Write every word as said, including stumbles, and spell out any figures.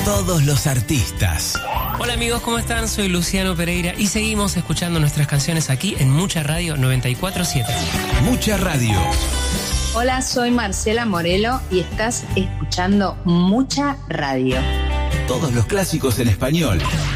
Todos los artistas. Hola amigos, ¿cómo están? Soy Luciano Pereira y seguimos escuchando nuestras canciones aquí en Mucha Radio noventa y cuatro punto siete. Mucha Radio. Hola, soy Marcela Morelo y estás escuchando Mucha Radio. Todos los clásicos en español